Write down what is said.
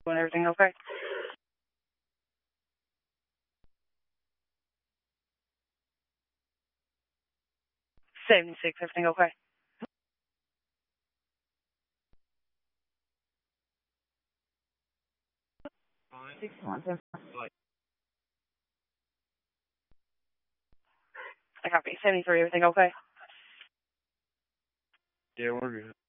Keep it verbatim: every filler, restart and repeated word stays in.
And everything okay? seventy-six, everything okay? sixty-one, I copy. seventy-three, everything okay? Yeah, we're good.